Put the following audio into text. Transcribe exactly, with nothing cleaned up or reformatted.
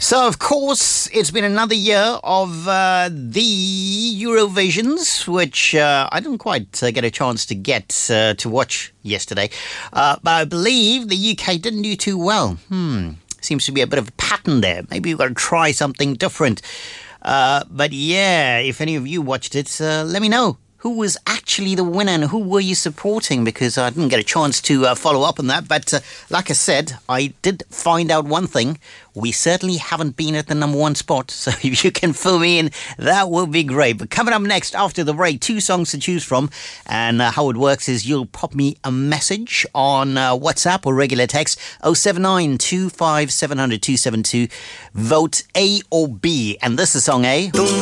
So, of course, it's been another year of uh, the Eurovisions, which uh, I didn't quite uh, get a chance to get uh, to watch yesterday. Uh, but I believe the U K didn't do too well. Hmm. Seems to be a bit of a pattern there. Maybe we've got to try something different. Uh, but yeah, if any of you watched it, uh, let me know. Who was actually the winner and who were you supporting? Because I didn't get a chance to uh, follow up on that. But uh, like I said, I did find out one thing. We certainly haven't been at the number one spot. So if you can fill me in, that would be great. But coming up next after the break, two songs to choose from. And uh, how it works is you'll pop me a message on uh, WhatsApp or regular text oh seven nine, two five seven zero zero, two seven two. Vote A or B. And this is song A.